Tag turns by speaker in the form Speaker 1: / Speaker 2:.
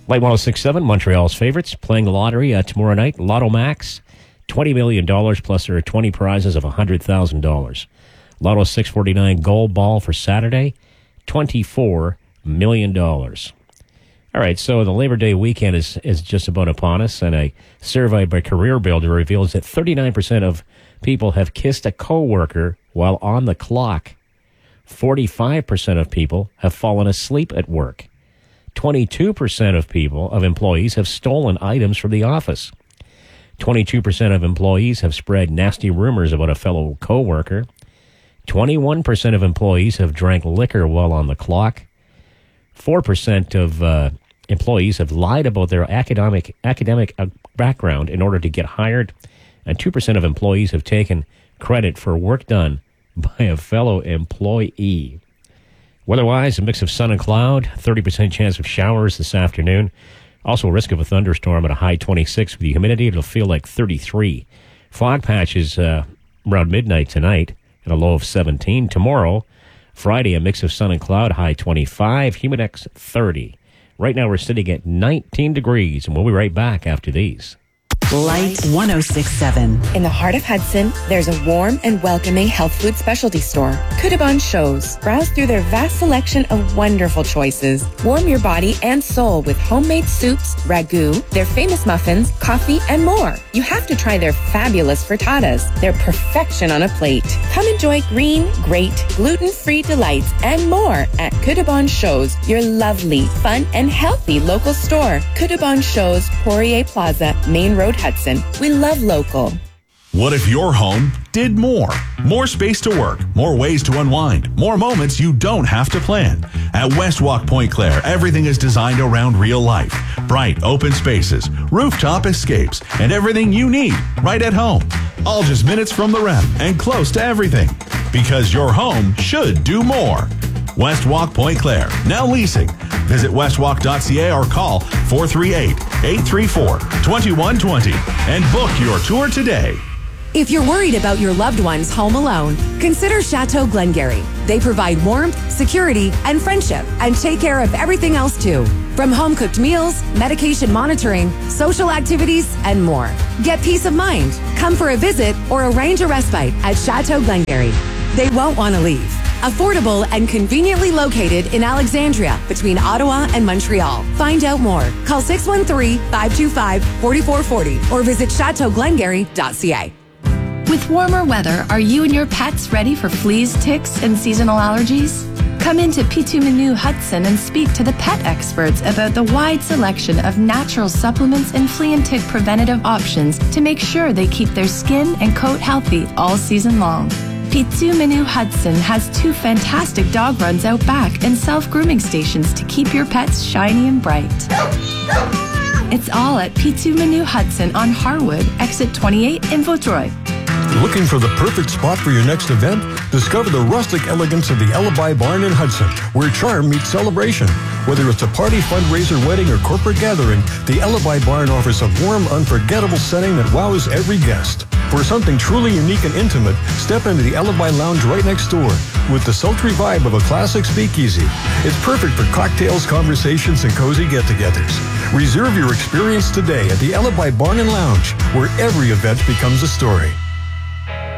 Speaker 1: Light 106.7, Montreal's favorites, playing the lottery tomorrow night. Lotto Max, $20 million, plus there are 20 prizes of $100,000. Lotto 649 Gold Ball for Saturday, $24 million. All right, so the Labor Day weekend is just about upon us, and a survey by Career Builder reveals that 39% of people have kissed a coworker while on the clock. 45% of people have fallen asleep at work. 22% of employees have stolen items from the office. 22% of employees have spread nasty rumors about a fellow coworker. 21% of employees have drank liquor while on the clock. 4% of employees have lied about their academic background in order to get hired. And 2% of employees have taken credit for work done by a fellow employee. Weather-wise, a mix of sun and cloud, 30% chance of showers this afternoon. Also a risk of a thunderstorm at a high 26. With the humidity, it'll feel like 33. Fog patches around midnight tonight at a low of 17. Tomorrow, Friday, a mix of sun and cloud, high 25. Humidex 30. Right now, we're sitting at 19 degrees, and we'll be right back after these.
Speaker 2: Light 106.7.
Speaker 3: In the heart of Hudson, there's a warm and welcoming health food specialty store, Kudabon Shows. Browse through their vast selection of wonderful choices. Warm your body and soul with homemade soups, ragu, their famous muffins, coffee, and more. You have to try their fabulous frittatas. They're perfection on a plate. Come enjoy green, great, gluten-free delights and more at Kudabon Shows, your lovely, fun, and healthy local store. Kudabon Shows, Poirier Plaza, Main Road, Hudson. We love local.
Speaker 4: What if your home did more? More space to work, more ways to unwind, more moments you don't have to plan. At West Walk Point Claire, everything is designed around real life. Bright, open spaces, rooftop escapes, and everything you need right at home. All just minutes from the ref and close to everything. Because your home should do more. West Walk Point Claire, now leasing. Visit westwalk.ca or call 438-834-2120 and book your tour today.
Speaker 5: If you're worried about your loved ones home alone, consider Chateau Glengarry. They provide warmth, security, and friendship, and take care of everything else too. From home-cooked meals, medication monitoring, social activities, and more. Get peace of mind. Come for a visit or arrange a respite at Chateau Glengarry. They won't want to leave. Affordable and conveniently located in Alexandria between Ottawa and Montreal. Find out more. Call 613-525-4440 or visit chateauglengarry.ca.
Speaker 6: With warmer weather, are you and your pets ready for fleas, ticks, and seasonal allergies? Come into Pitu Menu Hudson and speak to the pet experts about the wide selection of natural supplements and flea and tick preventative options to make sure they keep their skin and coat healthy all season long. Pitu Menu Hudson has 2 fantastic dog runs out back and self-grooming stations to keep your pets shiny and bright. It's all at Pitu Menu Hudson on Harwood, exit 28 in Vaudreuil.
Speaker 7: Looking for the perfect spot for your next event? Discover the rustic elegance of the Alibi Barn in Hudson, where charm meets celebration. Whether it's a party, fundraiser, wedding, or corporate gathering, the Alibi Barn offers a warm, unforgettable setting that wows every guest. For something truly unique and intimate, step into the Alibi Lounge right next door with the sultry vibe of a classic speakeasy. It's perfect for cocktails, conversations, and cozy get-togethers. Reserve your experience today at the Alibi Barn and Lounge, where every event becomes a story.